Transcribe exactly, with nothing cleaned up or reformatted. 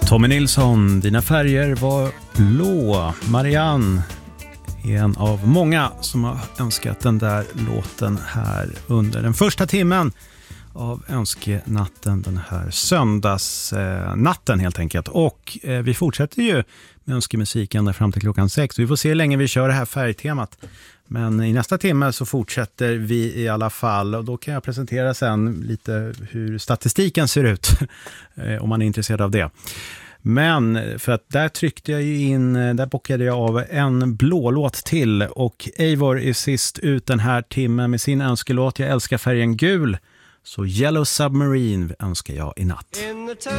Tommy Nilsson, dina färger var blå. Marianne är en av många som har önskat den där låten här under den första timmen av önskenatten, den här söndagsnatten helt enkelt. Och eh, vi fortsätter ju med önskemusiken där fram till klockan sex. Vi får se hur länge vi kör det här färgtemat. Men i nästa timme så fortsätter vi i alla fall, och då kan jag presentera sen lite hur statistiken ser ut om man är intresserad av det. Men för att där tryckte jag ju in, där bockade jag av en blå låt till, och Eivor är sist ut den här timmen med sin önskelåt Jag älskar färgen gul, så Yellow Submarine önskar jag i natt.